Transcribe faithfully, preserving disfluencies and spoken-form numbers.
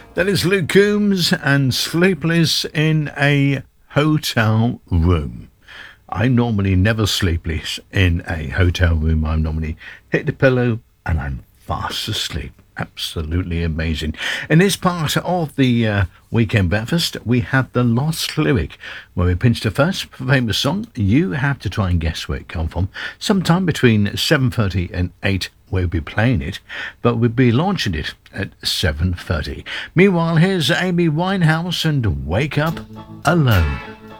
That is Luke Combs and Sleepless in a Hotel Room. I'm normally never sleepless in a hotel room. I'm normally hit the pillow and I'm fast asleep. Absolutely amazing. In this part of the uh, weekend breakfast, we have the Lost Lyric, where we pinch the first famous song. You have to try and guess where it come from. Sometime between seven thirty and eight, we'll be playing it, but we'll be launching it at seven thirty. Meanwhile, here's Amy Winehouse and Wake Up Alone.